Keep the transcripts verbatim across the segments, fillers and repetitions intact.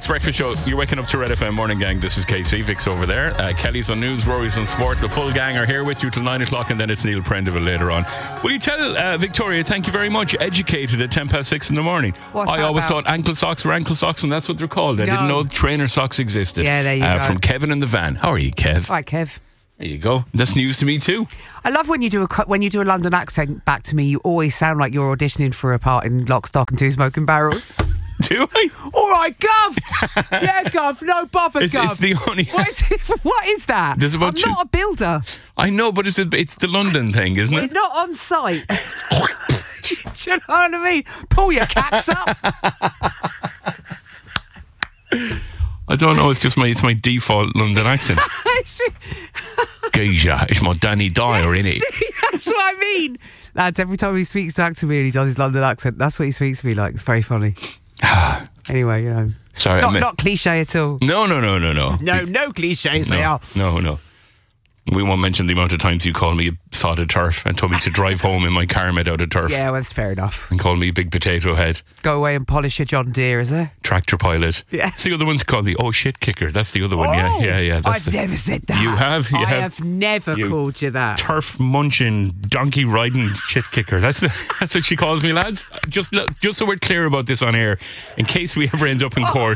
Cork's Breakfast Show. You're waking up to Red F M Morning Gang. This is K C. Vic's over there. Uh, Kelly's on news, Rory's on sport. The full gang are here with you till nine o'clock, and then it's Neil Prendeville later on. Will you tell uh, Victoria, thank you very much, educated at ten past six in the morning. What's I that always about? thought ankle socks were ankle socks, and that's what they're called. I No. didn't know trainer socks existed. Yeah, there you uh, go. From Kevin in the van. How are you, Kev? Right, Kev. There you go. That's news to me too. I love when you do a co- when you do a London accent back to me. You always sound like you're auditioning for a part in Lock, Stock and Two Smoking Barrels. Do I? All right, Gov. Yeah, Gov. No bother, It's, Gov. it's the only. What is, it? What is that? There's about I'm two- not a builder. I know, but it's a, it's the London thing, isn't We're it? not on site. Do you know what I mean? Pull your cats up. I don't know. It's just my it's my default London accent. Geisha, it's my Danny Dyer, innit? See, that's what I mean. Lads, every time he speaks back to me and he does his London accent, that's what he speaks to me like. It's very funny. Anyway, you know. Sorry, Not, I meant, not cliche at all. no, no, no, no, no, No, no cliches they no, are. no, no. We won't mention the amount of times you called me a sod of turf and told me to drive home in my car made out of turf. Yeah, well, that's fair enough. And called me big potato head, Go away and polish your John Deere, is there? tractor pilot. Yeah. That's the other one to call me. Oh shit kicker. That's the other one. Yeah, yeah, yeah. That's I've the, never said that. You have, you I have. have never You called you that. turf munching, donkey riding shit kicker. That's the, that's what she calls me, lads. Just look, just so we're clear about this on air, in case we ever end up in court.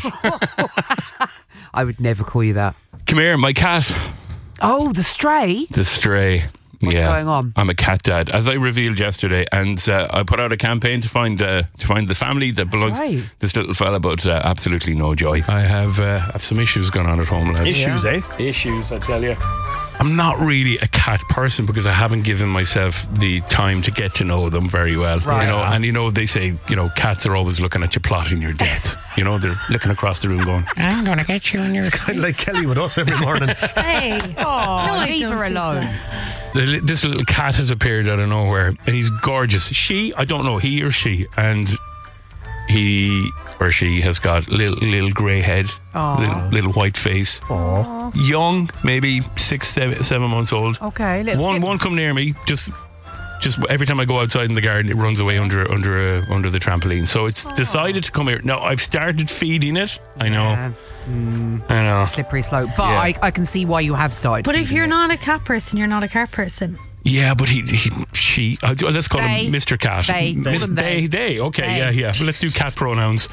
I would never call you that. Come here, my cat. Oh, the stray? The stray. What's yeah. going on? I'm a cat dad, as I revealed yesterday, and uh, I put out a campaign to find uh, to find the family that belongs right. to this little fella, but uh, absolutely no joy. I have uh, have some issues going on at home, lads. Issues, eh? Issues, I tell you. I'm not really a cat person because I haven't given myself the time to get to know them very well. Right. You know, and you know they say, you know, cats are always looking at you plotting your death. You know, they're looking across the room going, I'm gonna get you in your Kind of like Kelly with us every morning. Hey. Oh, I leave don't her do alone. The- This little cat has appeared out of nowhere, and he's gorgeous. She, I don't know, he or she, and he or she has got little little grey head, little, little white face, Aww. young, maybe six, seven, seven months old. Okay, little One, kid. one come near me. Just, just every time I go outside in the garden, it runs away under under uh, under the trampoline. So it's decided to come here. Now I've started feeding it. I know, Yeah, I know. slippery slope. But Yeah. I, I can see why you have started. But if feeding you're it. not a cat person, you're not a cat person. Yeah, but he, he she, uh, let's call They. him Mister Cat. They. Call Mis- them they, they. they. Okay, They. yeah, yeah. Well, let's do cat pronouns.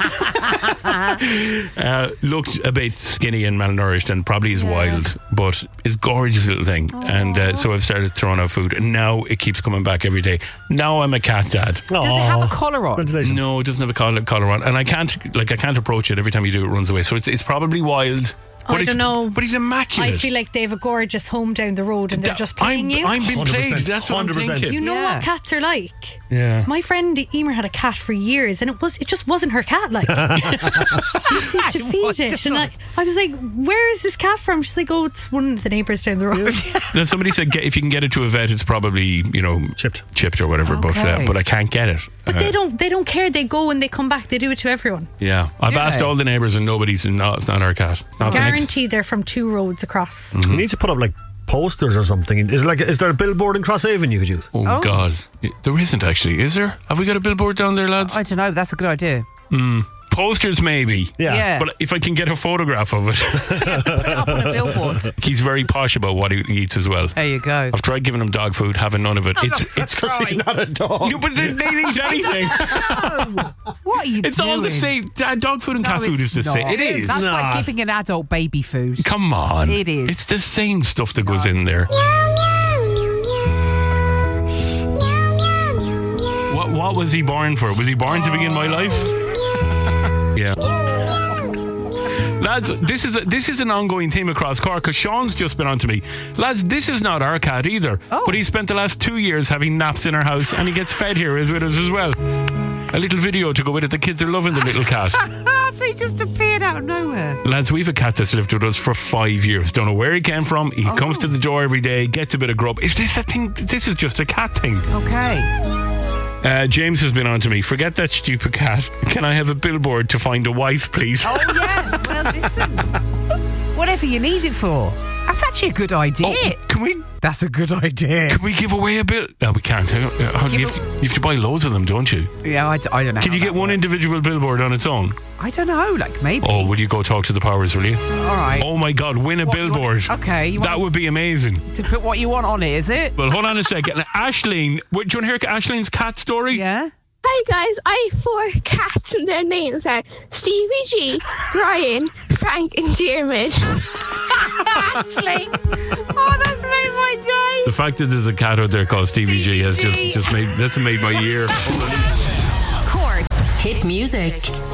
uh, looked a bit skinny and malnourished, and probably is Yeah. wild, but is gorgeous little thing. And uh, so I've started throwing out food, and now it keeps coming back every day. Now I'm a cat dad. Does it have a collar on? Congratulations. No, it doesn't have a collar, collar on, and I can't like I can't approach it. Every time you do, it runs away. So it's it's probably wild. But I it's- don't know. But he's immaculate. I feel like they have a gorgeous home down the road and they're That- just playing I'm, you. I'm being one hundred played. percent. That's what I'm one hundred percent. thinking. you know Yeah. what cats are like. Yeah. My friend Emer had a cat for years, and it was it just wasn't her cat. Like she just used to feed it, and I, I was like, "Where is this cat from?" She's like, "Oh, it's one of the neighbours down the road." Now somebody said get, if you can get it to a vet, it's probably you know Chipped. chipped or whatever. But uh, Okay. but I can't get it. But Uh, they don't they don't care. They go and they come back. They do it to everyone. Yeah, I've Do asked they? all the neighbours and nobody's. No, it's not our cat. Not the next. Guaranteed, they're from two roads across. Mm-hmm. You need to put up like posters or something. Is like is there a billboard in Crosshaven you could use? Oh, Oh. God, there isn't actually. Is there? Have we got a billboard down there, lads? I don't know. That's a good idea. Posters, maybe. Yeah. Yeah. But if I can get a photograph of it, Put it up on a billboard. he's very posh about what he eats as well. There you go. I've tried giving him dog food, having none of it. It's it's Because he's not a dog. no, but they, they eat anything. What are you It's doing? all the same. Dad, dog food and No, cat food is it's the same. not. It is. That's Nah. like giving an adult baby food. Come on. It is. It's the same stuff that goes in there. What what was he born for? Was he born to begin my life? Yeah. Lads, this is a, this is an ongoing theme across Cork because Sean's just been on to me. Lads, this is not our cat either. Oh. But he spent the last two years having naps in our house and he gets fed here with us as well. A little video to go with it. The kids are loving the little cat. So he just appeared out of nowhere. Lads, we've a cat that's lived with us for five years. Don't know where he came from. He comes to the door every day, gets a bit of grub. Is this a thing? This is just a cat thing. Okay. Uh, James has been on to me. Forget that stupid cat. Can I have a billboard to find a wife, please? Oh, yeah. Well, listen. Whatever you need it for. That's That's actually a good idea. Oh, can we That's a good idea. can we give away a bill? No, we can't. Uh, how- You have, to, you have to buy loads of them, don't you? Yeah, I, d- I don't know. Can how you get that one works. individual billboard on its own? I don't know, like maybe. Oh, will you go talk to the powers, will you? All right. Oh my God, win a What you billboard. want- okay, you That want would be amazing. to put what you want on it, is it? Well, hold on a second. Ashleen, wait, do you want to hear Ashleen's cat story? Yeah. Hi guys, I have four cats and their names are Stevie G, Brian, Frank and Dermot. Actually, oh, that's made my day. The fact that there's a cat out there called Stevie G has just, just made, that's made my year. Cork's hit music.